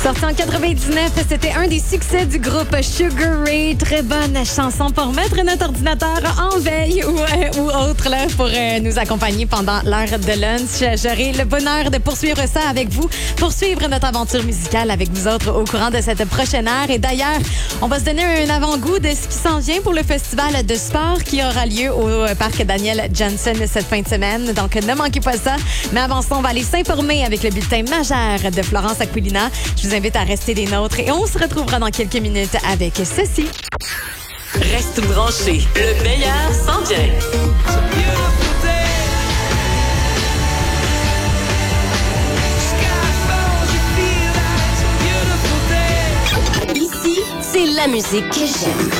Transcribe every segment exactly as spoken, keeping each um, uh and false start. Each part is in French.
Sorti en quatre-vingt-dix-neuf, c'était un des succès du groupe Sugar Ray. Très bonne chanson pour mettre notre ordinateur en veille ou, euh, ou autre là, pour euh, nous accompagner pendant l'heure de lunch. J'aurai le bonheur de poursuivre ça avec vous, poursuivre notre aventure musicale avec vous autres au courant de cette prochaine heure. Et d'ailleurs, on va se donner un avant-goût de ce qui s'en vient pour le festival de sport qui aura lieu au parc Daniel Johnson cette fin de semaine. Donc, ne manquez pas ça. Mais avant ça, on va aller s'informer avec le bulletin majeur de Florence Aquilina. Je vous invite à rester des nôtres et on se retrouvera dans quelques minutes avec ceci. Reste branché, le meilleur s'en vient. Ici, c'est la musique que j'aime.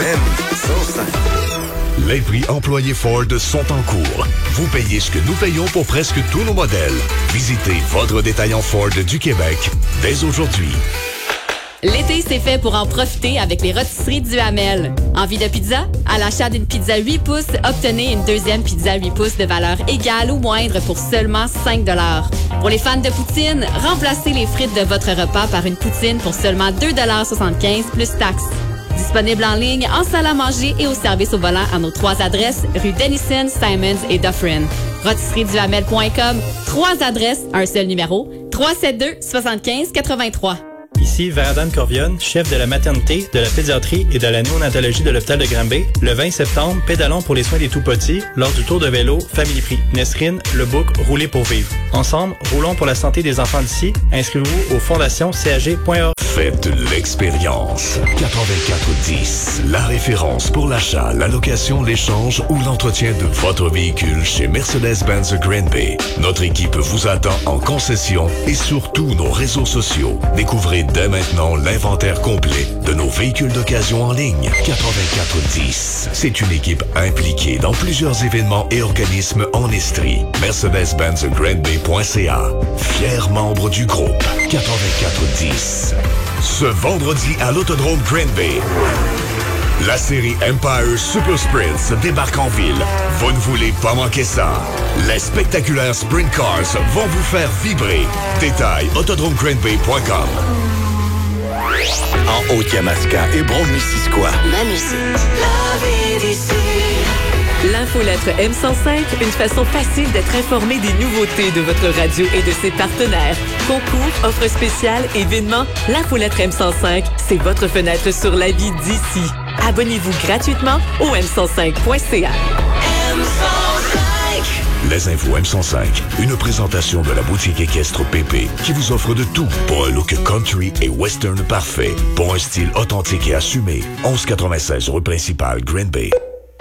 Les prix employés Ford sont en cours. Vous payez ce que nous payons pour presque tous nos modèles. Visitez votre détaillant Ford du Québec dès aujourd'hui. L'été, c'est fait pour en profiter avec les rôtisseries du Hamel. Envie de pizza? À l'achat d'une pizza huit pouces, obtenez une deuxième pizza huit pouces de valeur égale ou moindre pour seulement cinq dollars. Pour les fans de poutine, remplacez les frites de votre repas par une poutine pour seulement deux dollars soixante-quinze plus taxes. Disponible en ligne, en salle à manger et au service au volant à nos trois adresses, rue Denison, Simons et Dufferin. Rôtisserie du Hamel point com, trois adresses, un seul numéro, trois cent soixante-deux soixante-quinze quatre-vingt-trois. Ici Varadan Corvion, chef de la maternité, de la pédiatrie et de la néonatologie de l'hôpital de Granby. Le vingt septembre, pédalons pour les soins des tout-petits lors du tour de vélo Family Prix. Nesrine, le book Rouler pour vivre. Ensemble, roulons pour la santé des enfants d'ici. Inscrivez-vous au fondation c a g point org. Faites l'expérience. quatre-vingt-quatre dix, la référence pour l'achat, la location, l'échange ou l'entretien de votre véhicule chez Mercedes-Benz Granby. Notre équipe vous attend en concession et sur tous nos réseaux sociaux. Découvrez dès maintenant l'inventaire complet de nos véhicules d'occasion en ligne. quatre-vingt-quatre dix, c'est une équipe impliquée dans plusieurs événements et organismes en Estrie. Mercedes-Benz Granby point c a, fier membre du groupe. quatre-vingt-quatre dix. Ce vendredi à l'Autodrome Granby, la série Empire Super Sprints débarque en ville. Vous ne voulez pas manquer ça. Les spectaculaires Sprint Cars vont vous faire vibrer. Détail autodrome granby point com. En Haute-Yamaska et Brome-Missisquoi. La musique. La vie d'ici. L'infolettre M cent cinq, une façon facile d'être informé des nouveautés de votre radio et de ses partenaires. Concours, offres spéciales, événements, l'infolettre M cent cinq, c'est votre fenêtre sur la vie d'ici. Abonnez-vous gratuitement au m cent cinq point c a. M cent cinq. Les infos M cent cinq, une présentation de la boutique équestre Pépé qui vous offre de tout pour un look country et western parfait, pour un style authentique et assumé. onze quatre-vingt-seize rue principale, Granby.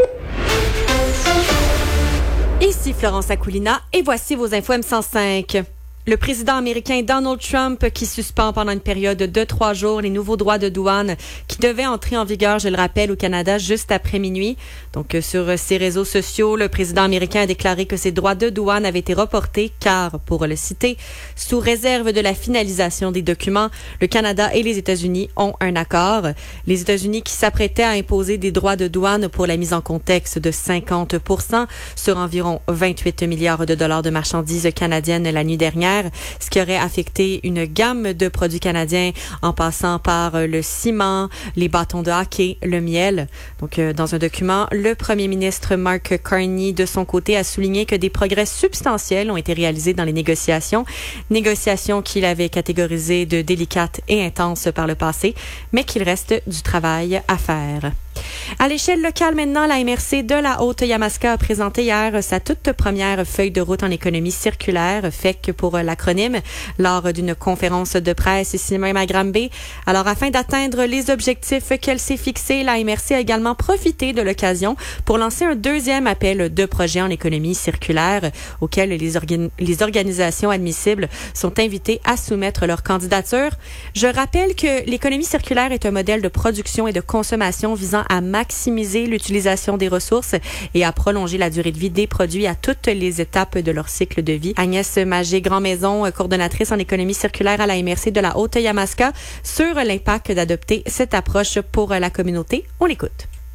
Ici Florence Aquilina et voici vos infos M cent cinq. Le président américain Donald Trump qui suspend pendant une période de trois jours les nouveaux droits de douane qui devaient entrer en vigueur, je le rappelle, au Canada juste après minuit. Donc, sur ses réseaux sociaux, le président américain a déclaré que ces droits de douane avaient été reportés car, pour le citer, sous réserve de la finalisation des documents, le Canada et les États-Unis ont un accord. Les États-Unis qui s'apprêtaient à imposer des droits de douane pour la mise en contexte de cinquante pour cent sur environ vingt-huit milliards de dollars de marchandises canadiennes la nuit dernière, ce qui aurait affecté une gamme de produits canadiens en passant par le ciment, les bâtons de hockey, le miel. Donc, euh, dans un document, le premier ministre Mark Carney, de son côté, a souligné que des progrès substantiels ont été réalisés dans les négociations, négociations qu'il avait catégorisées de délicates et intenses par le passé, mais qu'il reste du travail à faire. À l'échelle locale maintenant, la M R C de la Haute-Yamaska a présenté hier sa toute première feuille de route en économie circulaire, F E C pour l'acronyme, lors d'une conférence de presse ici même à Granby. Alors, afin d'atteindre les objectifs qu'elle s'est fixés, la M R C a également profité de l'occasion pour lancer un deuxième appel de projet en économie circulaire, auquel les, organ- les organisations admissibles sont invitées à soumettre leur candidature. Je rappelle que l'économie circulaire est un modèle de production et de consommation visant à maximiser l'utilisation des ressources et à prolonger la durée de vie des produits à toutes les étapes de leur cycle de vie. Agnès Magé-Grandmaison, coordonnatrice en économie circulaire à la M R C de la Haute-Yamaska, sur l'impact d'adopter cette approche pour la communauté. On l'écoute.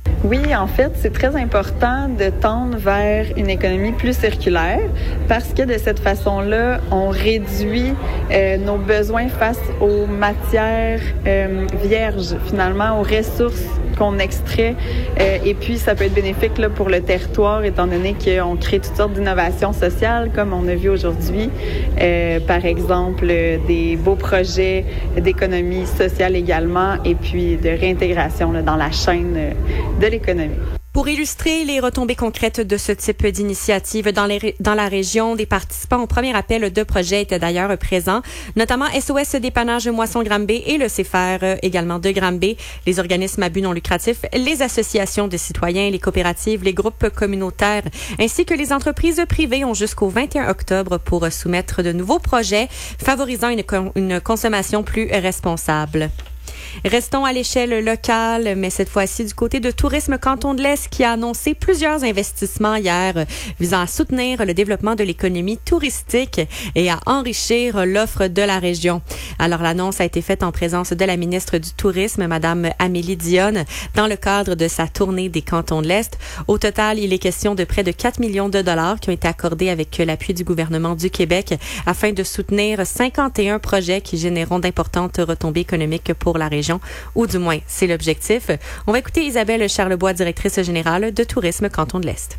Oui, en fait, c'est très important de tendre vers une économie plus circulaire parce que de cette façon-là, on réduit euh, nos besoins face aux matières euh, vierges, finalement, aux ressources qu'on extrait. Euh, et puis, ça peut être bénéfique là, pour le territoire, étant donné qu'on crée toutes sortes d'innovations sociales, comme on a vu aujourd'hui. Euh, par exemple, des beaux projets d'économie sociale également, et puis de réintégration là, dans la chaîne de l'économie. Pour illustrer les retombées concrètes de ce type d'initiative dans, les, dans la région, des participants au premier appel de projet étaient d'ailleurs présents, notamment S O S Dépannage Moisson Granby et le C F R également de Granby, les organismes à but non lucratif, les associations de citoyens, les coopératives, les groupes communautaires, ainsi que les entreprises privées ont jusqu'au vingt et un octobre pour soumettre de nouveaux projets favorisant une, une consommation plus responsable. Restons à l'échelle locale, mais cette fois-ci du côté de Tourisme Canton de l'Est qui a annoncé plusieurs investissements hier visant à soutenir le développement de l'économie touristique et à enrichir l'offre de la région. Alors l'annonce a été faite en présence de la ministre du Tourisme, Madame Amélie Dionne, dans le cadre de sa tournée des Cantons de l'Est. Au total, il est question de près de quatre millions de dollars qui ont été accordés avec l'appui du gouvernement du Québec afin de soutenir cinquante et un projets qui généreront d'importantes retombées économiques pour la région. Ou du moins, c'est l'objectif. On va écouter Isabelle Charlebois, directrice générale de Tourisme Canton de l'Est.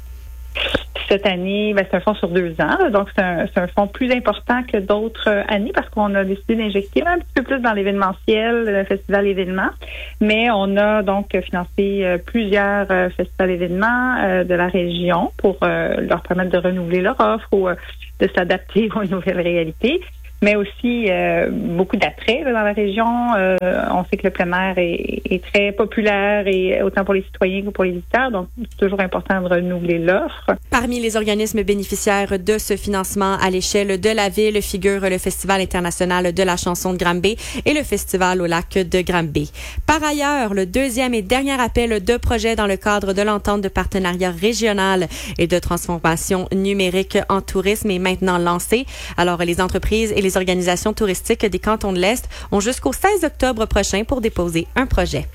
Cette année, ben, c'est un fonds sur deux ans, là, donc c'est un, c'est un fonds plus important que d'autres euh, années parce qu'on a décidé d'injecter un petit peu plus dans l'événementiel, le festival événement, mais on a donc financé euh, plusieurs euh, festivals événements euh, de la région pour euh, leur permettre de renouveler leur offre ou euh, de s'adapter aux nouvelles réalités. Mais aussi euh, beaucoup d'attrait là, dans la région. Euh, on sait que le plein air est, est très populaire, et autant pour les citoyens que pour les visiteurs. Donc, c'est toujours important de renouveler l'offre. Parmi les organismes bénéficiaires de ce financement à l'échelle de la ville figurent le Festival international de la chanson de Granby et le Festival au lac de Granby. Par ailleurs, le deuxième et dernier appel de projet dans le cadre de l'entente de partenariat régional et de transformation numérique en tourisme est maintenant lancé. Alors, les entreprises et les organisations touristiques des Cantons de l'Est ont jusqu'au seize octobre prochain pour déposer un projet.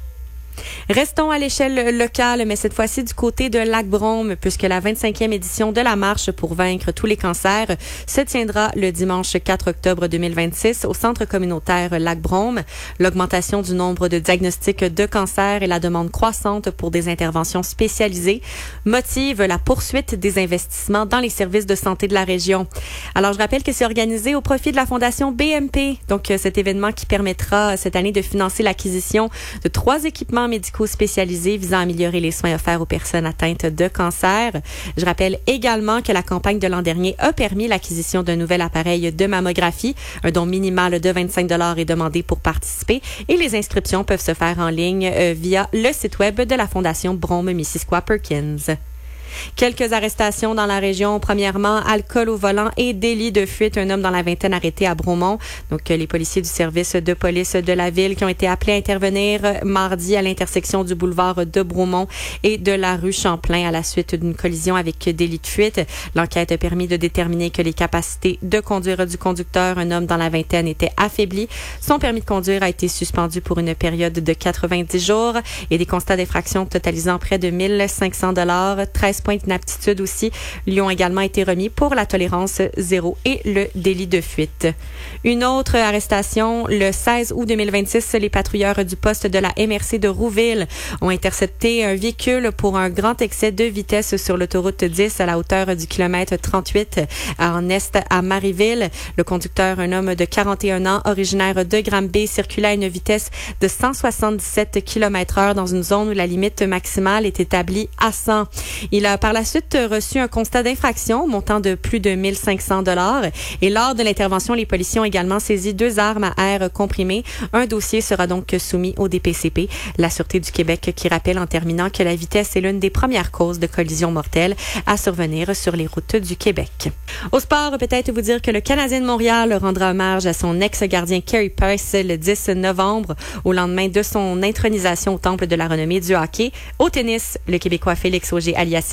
Restons à l'échelle locale, mais cette fois-ci du côté de Lac-Brome, puisque la vingt-cinquième édition de la marche pour vaincre tous les cancers se tiendra le dimanche quatre octobre deux mille vingt-six au centre communautaire Lac-Brome. L'augmentation du nombre de diagnostics de cancer et la demande croissante pour des interventions spécialisées motive la poursuite des investissements dans les services de santé de la région. Alors, je rappelle que c'est organisé au profit de la Fondation B M P, donc cet événement qui permettra cette année de financer l'acquisition de trois équipements médicaux spécialisés visant à améliorer les soins offerts aux personnes atteintes de cancer. Je rappelle également que la campagne de l'an dernier a permis l'acquisition d'un nouvel appareil de mammographie. Un don minimal de vingt-cinq dollars est demandé pour participer et les inscriptions peuvent se faire en ligne euh, via le site web de la Fondation Brome-Missisquoi-Perkins. Quelques arrestations dans la région. Premièrement, alcool au volant et délit de fuite. Un homme dans la vingtaine arrêté à Bromont. Donc, les policiers du service de police de la ville qui ont été appelés à intervenir mardi à l'intersection du boulevard de Bromont et de la rue Champlain à la suite d'une collision avec délit de fuite. L'enquête a permis de déterminer que les capacités de conduire du conducteur, un homme dans la vingtaine, étaient affaiblies. Son permis de conduire a été suspendu pour une période de quatre-vingt-dix jours et des constats d'infraction totalisant près de mille cinq cents dollars, treize points d'inaptitude aussi lui ont également été remis pour la tolérance zéro et le délit de fuite. Une autre arrestation, le seize août deux mille vingt-six, les patrouilleurs du poste de la M R C de Rouville ont intercepté un véhicule pour un grand excès de vitesse sur l'autoroute dix à la hauteur du kilomètre trente-huit en est à Marieville. Le conducteur, un homme de quarante et un ans, originaire de Granby, circulait à une vitesse de cent soixante-dix-sept kilomètres heure dans une zone où la limite maximale est établie à cent. Il a par la suite reçu un constat d'infraction montant de plus de mille cinq cents dollars et lors de l'intervention, les policiers ont également saisi deux armes à air comprimé. Un dossier sera donc soumis au D P C P. La Sûreté du Québec qui rappelle en terminant que la vitesse est l'une des premières causes de collisions mortelles à survenir sur les routes du Québec. Au sport, peut-être vous dire que le Canadien de Montréal rendra hommage à son ex-gardien Carey Price le dix novembre au lendemain de son intronisation au temple de la renommée du hockey. Au tennis, le Québécois Félix Auger-Aliassime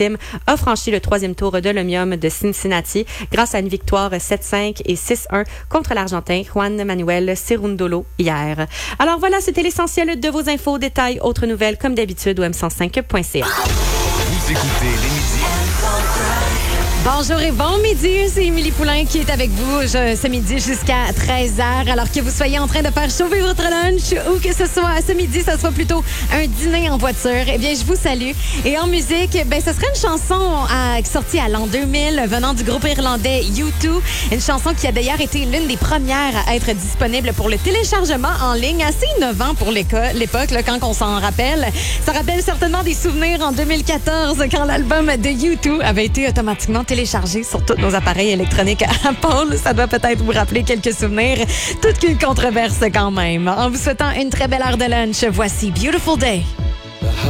Team a franchi le troisième tour de l'Omnium de Cincinnati grâce à une victoire sept cinq et six un contre l'Argentin Juan Manuel Cerundolo hier. Alors voilà, c'était l'essentiel de vos infos, détails, autres nouvelles comme d'habitude au m cent cinq point c a. Vous écoutez les midis. Bonjour et bon midi, c'est Émilie Poulain qui est avec vous je, ce midi jusqu'à treize heures. Alors que vous soyez en train de faire chauffer votre lunch ou que ce soit ce midi, ça soit plutôt un dîner en voiture, eh bien, je vous salue. Et en musique, ben, ce serait une chanson à, sortie à l'an deux mille venant du groupe irlandais U deux. Une chanson qui a d'ailleurs été l'une des premières à être disponible pour le téléchargement en ligne, assez innovant pour l'époque, là, quand on s'en rappelle. Ça rappelle certainement des souvenirs en deux mille quatorze quand l'album de U deux avait été automatiquement téléchargé téléchargé sur tous nos appareils électroniques Apple. Ça doit peut-être vous rappeler quelques souvenirs. Toute qu'une controverse quand même. En vous souhaitant une très belle heure de lunch, voici Beautiful Day.